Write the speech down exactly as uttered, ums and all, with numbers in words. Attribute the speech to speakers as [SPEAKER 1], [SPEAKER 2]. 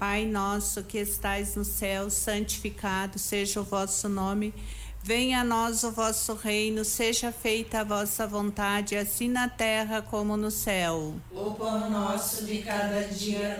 [SPEAKER 1] Pai nosso que estais no céu, santificado seja o vosso nome. Venha a nós o vosso reino, seja feita a vossa vontade, assim na terra como no céu.
[SPEAKER 2] O pão nosso de cada dia